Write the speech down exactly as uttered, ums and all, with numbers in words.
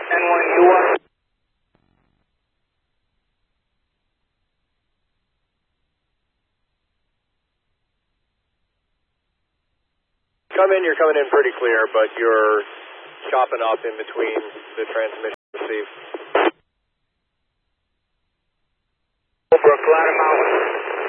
N one U one. Come in, you're coming in pretty clear, but you're chopping off in between the transmission receive.